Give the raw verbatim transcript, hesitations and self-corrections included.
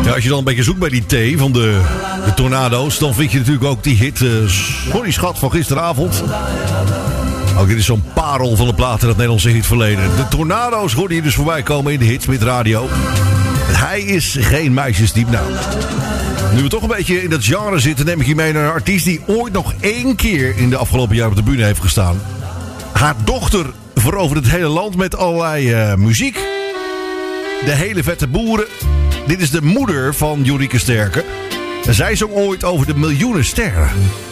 Ja, als je dan een beetje zoekt bij die T van de, de Tornado's, dan vind je natuurlijk ook die hit uh, Sorry Schat van gisteravond. Ook dit is zo'n parel van de platen in het Nederlandse hitverleden. De Tornado's hoorde je dus voorbij komen in de Hitsmith Radio. Hij is geen meisjesdiep. Nou, nu we toch een beetje in dat genre zitten, neem ik je mee naar een artiest die ooit nog één keer in de afgelopen jaren op de bühne heeft gestaan. Haar dochter verovert het hele land met allerlei uh, muziek. De hele vette boeren. Dit is de moeder van Jorieke Sterke. En zij zong ooit over de miljoenen sterren.